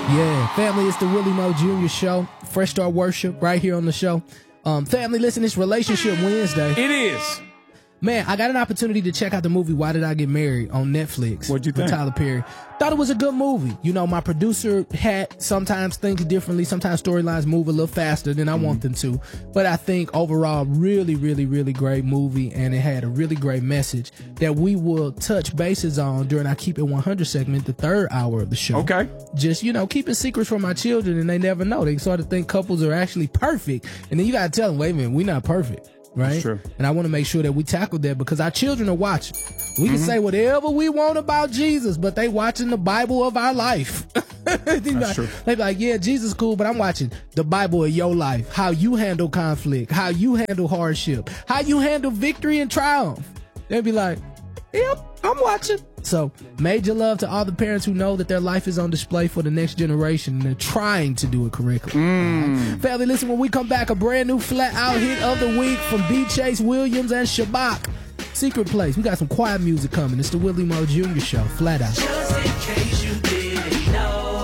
Yeah, family, it's the Willie Moe Jr. Show. Fresh Start Worship right here on the show. Family, listen, it's Relationship Wednesday. It is. Man, I got an opportunity to check out the movie Why Did I Get Married on Netflix. What'd you think? With Tyler Perry. Thought it was a good movie. You know, my producer hat sometimes thinks differently. Sometimes storylines move a little faster than I want them to. But I think overall, really, really, really great movie. And it had a really great message that we will touch bases on during our Keep It 100 segment, the third hour of the show. Okay. Just, you know, keeping secrets from our children, and they never know. They sort of think couples are actually perfect. And then you got to tell them, wait a minute, we're not perfect. Right? That's true. And I want to make sure that we tackle that because our children are watching. We can say whatever we want about Jesus, but they watching the Bible of our life. That's true. They be like, yeah, Jesus cool, but I'm watching the Bible of your life. How you handle conflict, how you handle hardship, how you handle victory and triumph. They'd be like, yep, I'm watching. So, major love to all the parents who know that their life is on display for the next generation and they're trying to do it correctly. Family, listen, when we come back, a brand new flat out hit of the week from B. Chase Williams and Shabak. Secret Place. We got some quiet music coming. It's the Willie Moe Jr. Show. Flat out. Just in case you didn't know,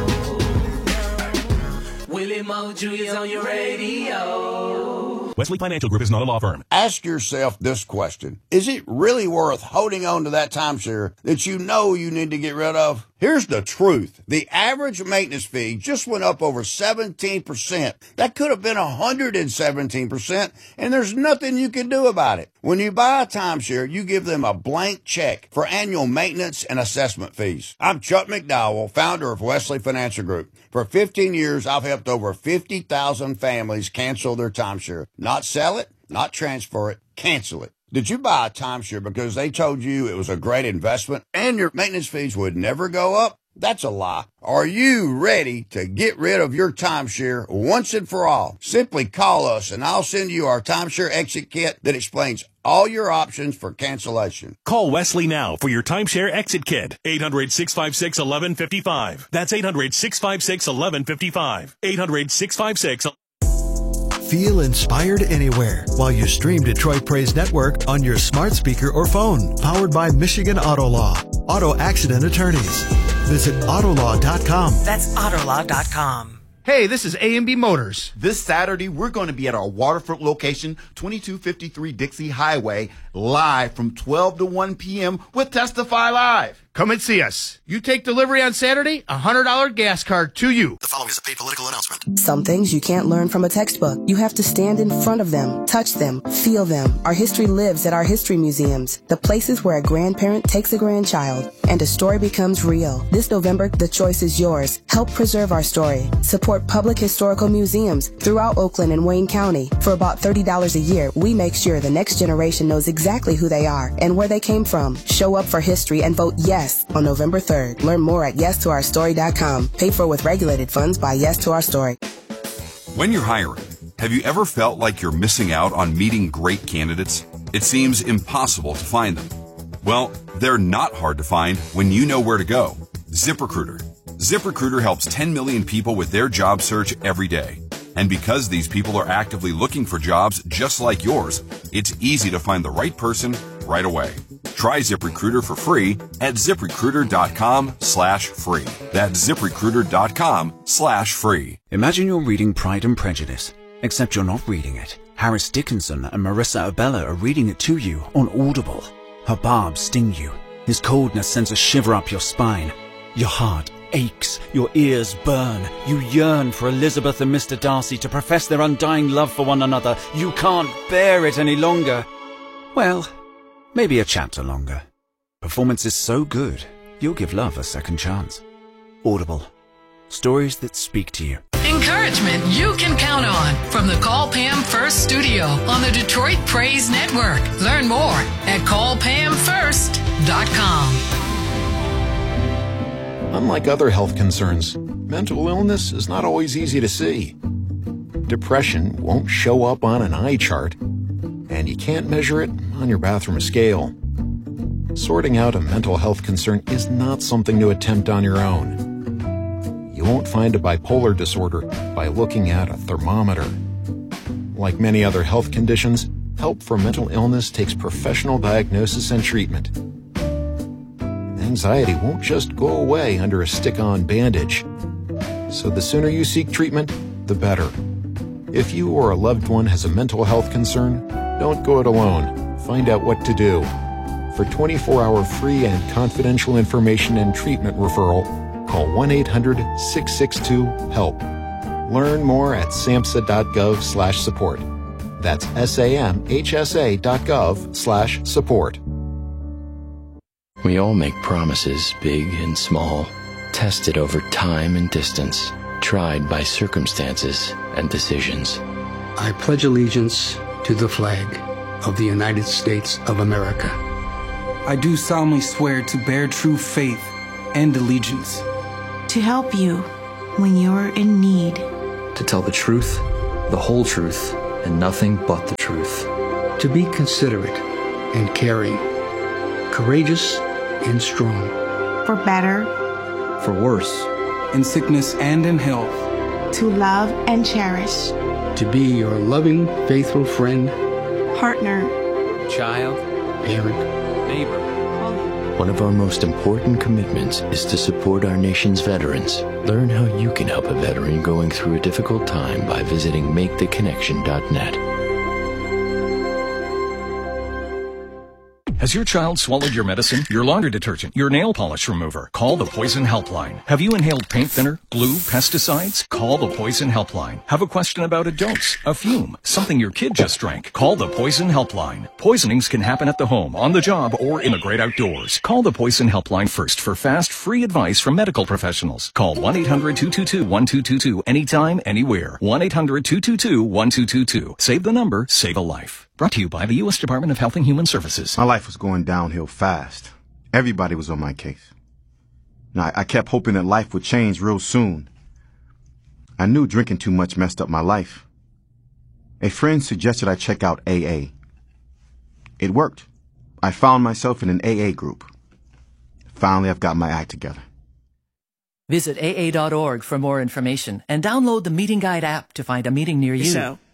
Willie Moe Jr. is on your radio. Wesley Financial Group is not a law firm. Ask yourself this question. Is it really worth holding on to that timeshare that you know you need to get rid of? Here's the truth. The average maintenance fee just went up over 17%. That could have been 117%, and there's nothing you can do about it. When you buy a timeshare, you give them a blank check for annual maintenance and assessment fees. I'm Chuck McDowell, founder of Wesley Financial Group. For 15 years, I've helped over 50,000 families cancel their timeshare. Not sell it, not transfer it, cancel it. Did you buy a timeshare because they told you it was a great investment and your maintenance fees would never go up? That's a lie. Are you ready to get rid of your timeshare once and for all? Simply call us and I'll send you our timeshare exit kit that explains all your options for cancellation. Call Wesley now for your timeshare exit kit. 800-656-1155. That's 800-656-1155. 800-656-1155. Feel inspired anywhere while you stream Detroit Praise Network on your smart speaker or phone. Powered by Michigan Auto Law. Auto accident attorneys. Visit Autolaw.com. That's Autolaw.com. Hey, this is A&B Motors. This Saturday, we're going to be at our waterfront location, 2253 Dixie Highway, live from 12 to 1 p.m. with Testify Live. Come and see us. You take delivery on Saturday, a $100 gas card to you. The following is a paid political announcement. Some things you can't learn from a textbook. You have to stand in front of them, touch them, feel them. Our history lives at our history museums, the places where a grandparent takes a grandchild and a story becomes real. This November, the choice is yours. Help preserve our story. Support public historical museums throughout Oakland and Wayne County. For about $30 a year, we make sure the next generation knows exactly who they are and where they came from. Show up for history and vote yes on November 3rd. Learn more at yestourstory.com. Paid for with regulated funds by Yes to Our Story. When you're hiring, have you ever felt like you're missing out on meeting great candidates? It seems impossible to find them. Well, they're not hard to find when you know where to go. ZipRecruiter. ZipRecruiter helps 10 million people with their job search every day. And because these people are actively looking for jobs just like yours, it's easy to find the right person right away. Try ZipRecruiter for free at ZipRecruiter.com/free. That's ZipRecruiter.com/free. Imagine you're reading Pride and Prejudice, except you're not reading it. Harris Dickinson and Marissa Abella are reading it to you on Audible. Her barbs sting you. His coldness sends a shiver up your spine. Your heart aches, your ears burn. You yearn for Elizabeth and Mr. Darcy to profess their undying love for one another. You can't bear it any longer. Well, maybe a chapter longer. Performance is so good, you'll give love a second chance. Audible. Stories that speak to you. Encouragement you can count on from the Call Pam First studio on the Detroit Praise Network. Learn more at callpamfirst.com. Unlike other health concerns, mental illness is not always easy to see. Depression won't show up on an eye chart, and you can't measure it on your bathroom scale. Sorting out a mental health concern is not something to attempt on your own. You won't find a bipolar disorder by looking at a thermometer. Like many other health conditions, help for mental illness takes professional diagnosis and treatment. Anxiety won't just go away under a stick-on bandage. So the sooner you seek treatment, the better. If you or a loved one has a mental health concern, don't go it alone. Find out what to do. For 24-hour free and confidential information and treatment referral, call 1-800-662-HELP. Learn more at samhsa.gov/support. That's samhsa.gov/support. We all make promises, big and small, tested over time and distance, tried by circumstances and decisions. I pledge allegiance to the flag of the United States of America. I do solemnly swear to bear true faith and allegiance. To help you when you're in need. To tell the truth, the whole truth, and nothing but the truth. To be considerate and caring, courageous and strong. For better. For worse. In sickness and in health. To love and cherish. To be your loving, faithful friend. Partner. Child. Parent. Neighbor. One of our most important commitments is to support our nation's veterans. Learn how you can help a veteran going through a difficult time by visiting maketheconnection.net. Has your child swallowed your medicine, your laundry detergent, your nail polish remover? Call the Poison Helpline. Have you inhaled paint thinner, glue, pesticides? Call the Poison Helpline. Have a question about a dose, a fume, something your kid just drank? Call the Poison Helpline. Poisonings can happen at the home, on the job, or in the great outdoors. Call the Poison Helpline first for fast, free advice from medical professionals. Call 1-800-222-1222 anytime, anywhere. 1-800-222-1222. Save the number, save a life. Brought to you by the U.S. Department of Health and Human Services. My life was going downhill fast. Everybody was on my case. Now, I kept hoping that life would change real soon. I knew drinking too much messed up my life. A friend suggested I check out AA. It worked. I found myself in an AA group. Finally, I've got my act together. Visit AA.org for more information and download the Meeting Guide app to find a meeting near you. So,